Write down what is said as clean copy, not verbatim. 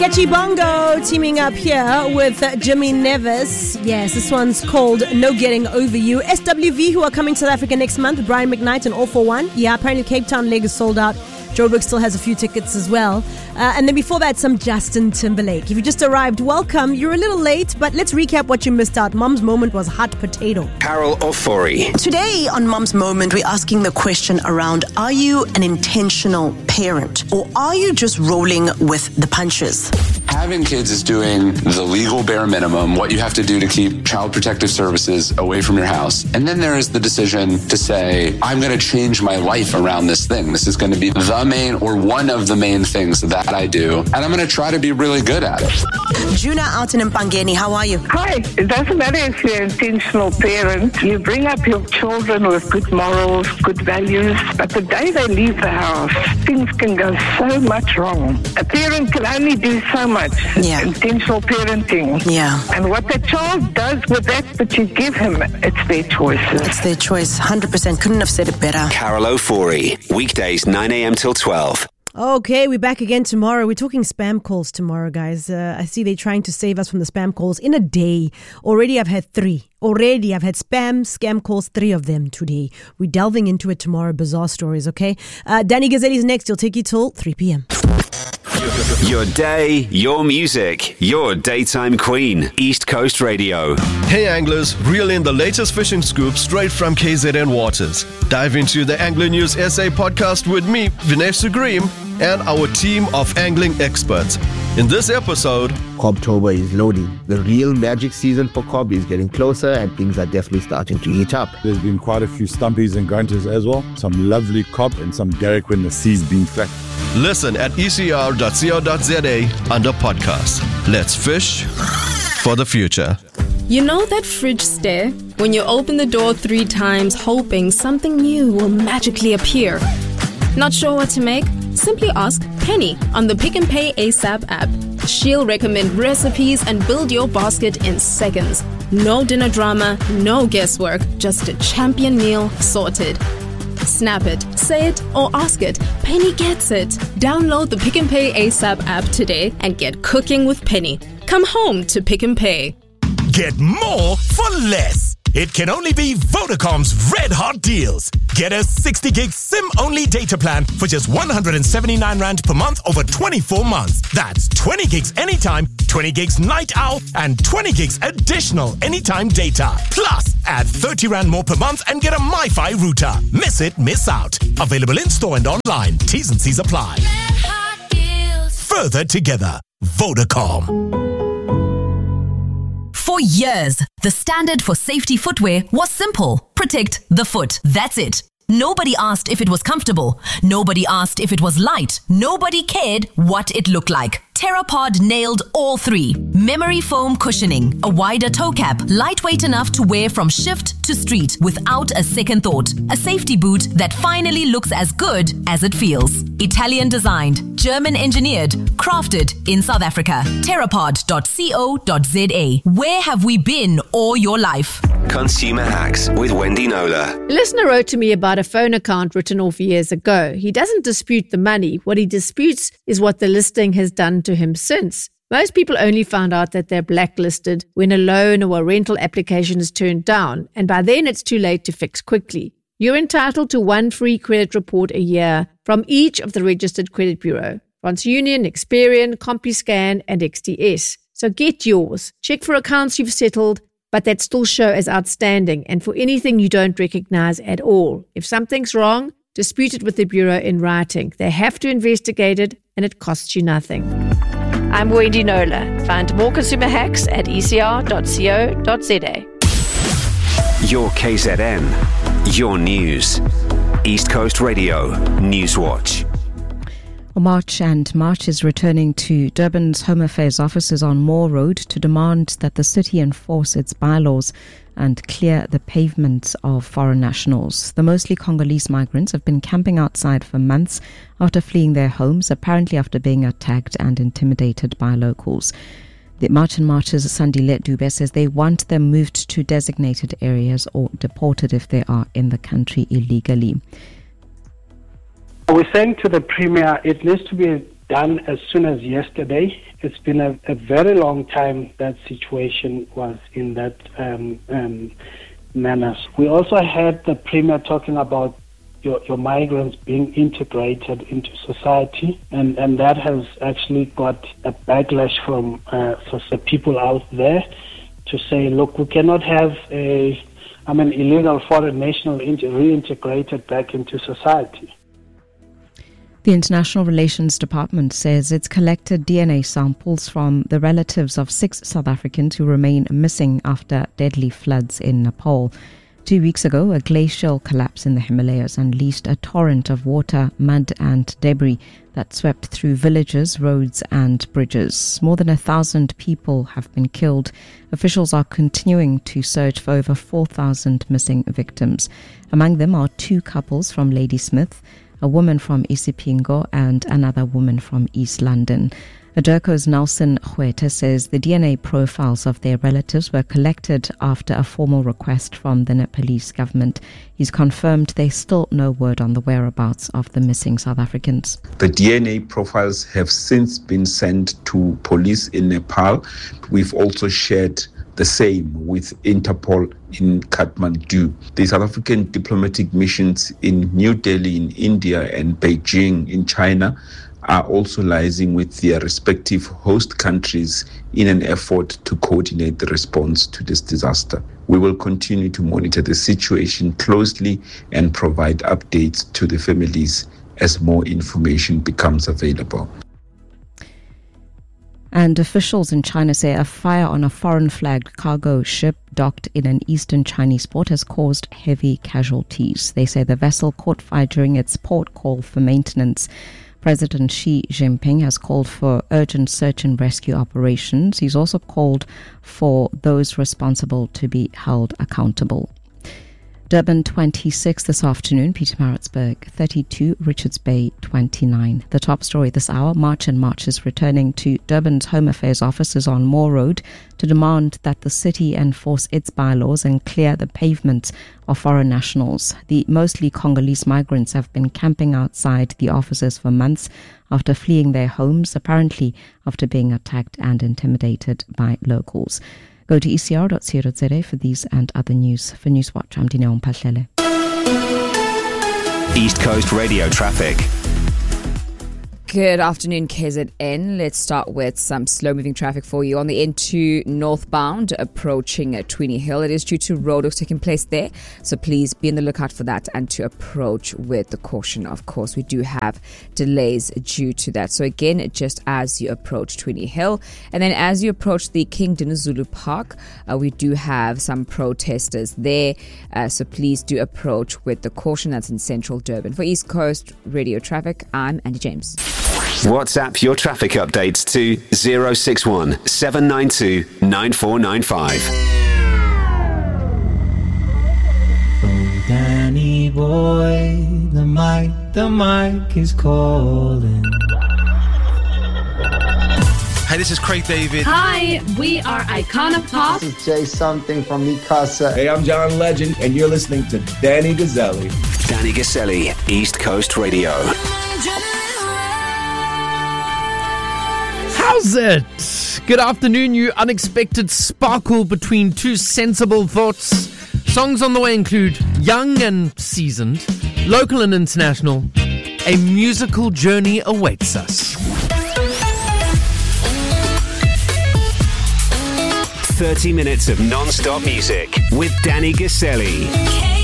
Sketchy Bongo teaming up here with Jimmy Nevis. Yes, this one's called No Getting Over You. SWV, who are coming to South Africa next month, Brian McKnight and All For One. Yeah, apparently Cape Town leg is sold out. Joburg still has a few tickets as well. And then before that, some Justin Timberlake. If you just arrived, welcome. You're a little late, but let's recap what you missed out. Mom's Moment was hot potato. Carol Ofori. Today on Mom's Moment, we're asking the question around, are you an intentional parent or are you just rolling with the punches? Having kids is doing the legal bare minimum, what you have to do to keep Child Protective Services away from your house. And then there is the decision to say, I'm going to change my life around this thing. This is going to be the main or one of the main things that I do. And I'm going to try to be really good at it. Juna out in Mpangeni, how are you? Hi. It doesn't matter if you're an intentional parent. You bring up your children with good morals, good values. But the day they leave the house, things can go so much wrong. A parent can only do so much. Yeah. Intentional parenting. Yeah. And what the child does with that you give him, it's their choice. It's their choice. 100%. Couldn't have said it better. Carol Ofori. Weekdays 9 a.m. till 12. Okay, we're back again tomorrow. We're talking spam calls tomorrow, guys. I see they're trying to save us from the spam calls in a day. Already I've had 3. Already I've had scam calls, 3 of them today. We're delving into it tomorrow. Bizarre stories, okay? Danny Gazzetti's next. He'll take you till 3 p.m. Your day, your music, your daytime queen. East Coast Radio. Hey anglers, reel in the latest fishing scoop straight from KZN Waters. Dive into the Angler News SA podcast with me, Vinesh Sugrim, and our team of angling experts. In this episode, Cobtober is loading. The real magic season for Cobb is getting closer and things are definitely starting to heat up. There's been quite a few stumpies and grunters as well. Some lovely Cobb and some derrick when the sea's been flat. listen at ecr.co.za under podcast. Let's fish for the future. You know that fridge stare? When you open the door 3 times hoping something new will magically appear. Not sure what to make? Simply ask Penny on the Pick n Pay ASAP app. She'll recommend recipes and build your basket in seconds. No dinner drama, no guesswork, just a champion meal sorted. Snap it, say it, or ask it. Penny gets it. Download the Pick n Pay ASAP app today and get cooking with Penny. Come home to Pick n Pay. Get more for less. It can only be Vodacom's red hot deals. Get a 60 gig SIM-only data plan for just 179 Rand per month over 24 months. That's 20 gigs anytime, 20 gigs night owl, and 20 gigs additional anytime data. Plus, add 30 Rand more per month and get a MiFi router. Miss it, miss out. Available in-store and online. T's and C's apply. Red hot deals. Further together. Vodacom. For years, the standard for safety footwear was simple. Protect the foot. That's it. Nobody asked if it was comfortable. Nobody asked if it was light. Nobody cared what it looked like. Terrapod nailed all 3. Memory foam cushioning, a wider toe cap, lightweight enough to wear from shift to street without a second thought. A safety boot that finally looks as good as it feels. Italian designed, German engineered, crafted in South Africa. Terrapod.co.za. Where have we been all your life? Consumer Hacks with Wendy Nola. A listener wrote to me about a phone account written off years ago. He doesn't dispute the money. What he disputes is what the listing has done to him since. Most people only found out that they're blacklisted when a loan or a rental application is turned down, and by then it's too late to fix quickly. You're entitled to 1 free credit report a year from each of the registered credit bureau: TransUnion, Experian, CompuScan, and XTS. So get yours. Check for accounts you've settled, but that still show as outstanding, and for anything you don't recognize at all. If something's wrong, dispute it with the bureau in writing. They have to investigate it, and it costs you nothing. I'm Wendy Nola. Find more consumer hacks at ecr.co.za. Your KZN. Your news. East Coast Radio. Newswatch. March is returning to Durban's Home Affairs offices on Moore Road to demand that the city enforce its bylaws and clear the pavements of foreign nationals. The mostly Congolese migrants have been camping outside for months after fleeing their homes, apparently after being attacked and intimidated by locals. The March's Sandile Dube says they want them moved to designated areas or deported if they are in the country illegally. We're saying to the Premier, it needs to be done as soon as yesterday. It's been a very long time that situation was in that manner. We also had the Premier talking about your migrants being integrated into society, and that has actually got a backlash from the people out there to say, look, we cannot have illegal foreign national reintegrated back into society. The International Relations Department says it's collected DNA samples from the relatives of 6 South Africans who remain missing after deadly floods in Nepal. 2 weeks ago, a glacial collapse in the Himalayas unleashed a torrent of water, mud and debris that swept through villages, roads and bridges. More than 1,000 people have been killed. Officials are continuing to search for over 4,000 missing victims. Among them are 2 couples from Ladysmith, a woman from Isipingo and another woman from East London. Aderco's Nelson Huete says the DNA profiles of their relatives were collected after a formal request from the Nepalese government. He's confirmed there's still no word on the whereabouts of the missing South Africans. The DNA profiles have since been sent to police in Nepal. We've also shared the same with Interpol in Kathmandu. The South African diplomatic missions in New Delhi in India and Beijing in China are also liaising with their respective host countries in an effort to coordinate the response to this disaster. We will continue to monitor the situation closely and provide updates to the families as more information becomes available. And officials in China say a fire on a foreign-flagged cargo ship docked in an eastern Chinese port has caused heavy casualties. They say the vessel caught fire during its port call for maintenance. President Xi Jinping has called for urgent search and rescue operations. He's also called for those responsible to be held accountable. Durban 26 this afternoon, Pietermaritzburg 32, Richards Bay 29. The top story this hour, March and March is returning to Durban's Home Affairs offices on Moore Road to demand that the city enforce its bylaws and clear the pavements of foreign nationals. The mostly Congolese migrants have been camping outside the offices for months after fleeing their homes, apparently after being attacked and intimidated by locals. Go to ecr.co.za for these and other news. For Newswatch, I'm Dineo Mpahlele. East Coast Radio traffic. Good afternoon, KZN. Let's start with some slow-moving traffic for you on the N2 northbound approaching Tweeny Hill. It is due to roadworks taking place there, so please be on the lookout for that and to approach with the caution. Of course, we do have delays due to that. So again, just as you approach Tweeny Hill, and then as you approach the King Dinuzulu Park, we do have some protesters there, so please do approach with the caution. That's in central Durban. For East Coast Radio Traffic, I'm Andy James. WhatsApp your traffic updates to 061 792 9495. Oh, Danny boy, the mic is calling. Hey, this is Craig David. Hi, we are Icona Pop. This is Jay Something from Mikasa. Hey, I'm John Legend, and you're listening to Danny Gazzelli. Danny Gazzelli, East Coast Radio. How's it? Good afternoon, you unexpected sparkle between two sensible thoughts. Songs on the way include Young and Seasoned, Local and International. A musical journey awaits us. 30 minutes of non-stop music with Danny Gazzelli.